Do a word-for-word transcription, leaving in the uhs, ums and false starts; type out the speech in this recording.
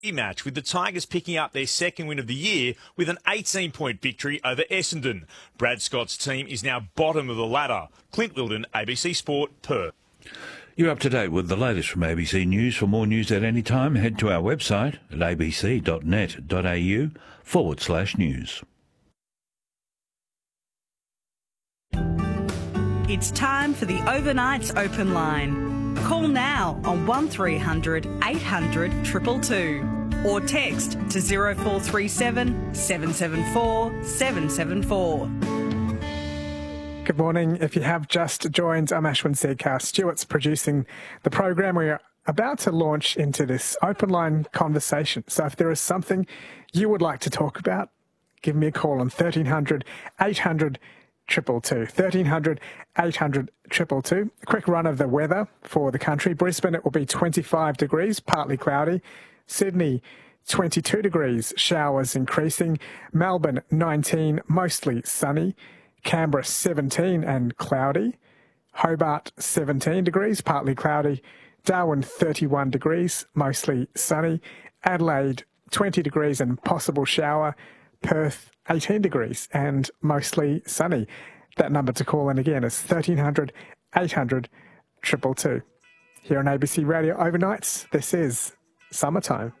match, with the Tigers picking up their second win of the year with an eighteen-point victory over Essendon. Brad Scott's team is now bottom of the ladder. Clint Wilden, A B C Sport, Perth. You're up to date with the latest from A B C News. For more news at any time, head to our website at abc.net.au forward slash news. It's time for the Overnights Open Line. Call now on one three hundred eight hundred two two two or text to zero four three seven seven seven four seven seven four. Good morning. If you have just joined, I'm Ashwin Seedcast. Stuart's producing the program. We're about to launch into this open line conversation. So if there is something you would like to talk about, give me a call on thirteen hundred eight hundred two two two. thirteen hundred eight hundred two two two. A quick run of the weather for the country. Brisbane, it will be twenty-five degrees, partly cloudy. Sydney, twenty-two degrees, showers increasing. Melbourne, nineteen, mostly sunny. Canberra, seventeen and cloudy. Hobart, seventeen degrees, partly cloudy. Darwin, thirty-one degrees, mostly sunny. Adelaide, twenty degrees and possible shower. Perth, eighteen degrees and mostly sunny. That number to call in again is thirteen hundred eight hundred two two two. Here on A B C Radio Overnights, this is Summertime.